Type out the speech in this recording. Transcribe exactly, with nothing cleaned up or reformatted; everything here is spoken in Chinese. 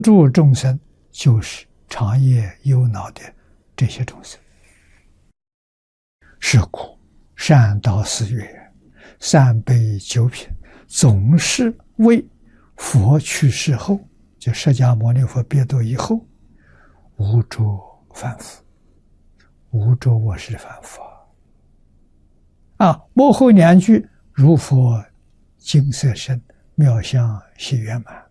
助众生就是长夜忧恼的这些众生。是故善导师曰：三杯九品总是为佛去世后，就释迦牟尼佛别度以后，无着凡夫，无着我是凡夫啊！幕后两句：如佛金色身，妙相喜圆满。